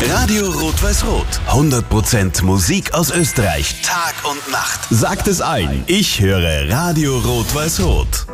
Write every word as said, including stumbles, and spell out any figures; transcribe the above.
Radio Rot-Weiß-Rot. hundert Prozent Musik aus Österreich. Tag und Nacht. Sagt es ein. Ich höre Radio Rot-Weiß-Rot.